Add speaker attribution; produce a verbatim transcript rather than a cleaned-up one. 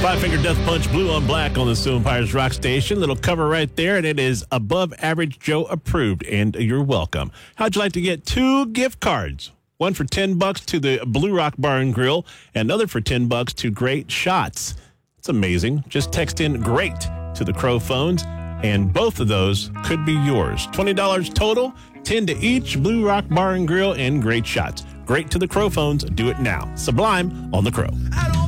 Speaker 1: Five Finger Death Punch, Blue on Black on the Sioux Empires Rock Station. Little cover right there, and it is Above Average Joe approved, and you're welcome. How'd you like to get two gift cards? One for ten bucks to the Blue Rock Bar and Grill, and another for ten bucks to Great Shots. It's amazing. Just text in GREAT to the Crow phones, and both of those could be yours. twenty dollars total, ten to each, Blue Rock Bar and Grill and Great Shots. Great to the Crow phones. Do it now. Sublime on the Crow.